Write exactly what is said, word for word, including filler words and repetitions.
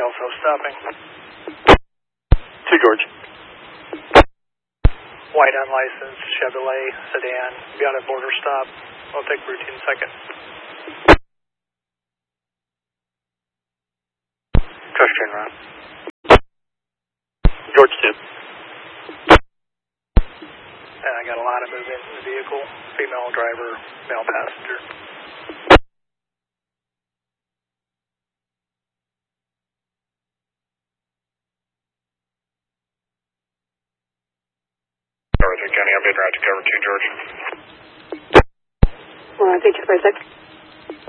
also stopping. Two George. White unlicensed Chevrolet sedan. Got a border stop. I'll take routine second. Trust train run. George two. And I got a lot of movement in the vehicle. Female driver, male passenger. Northern County, I'm being route to cover two, George. Well, thank you for a sec.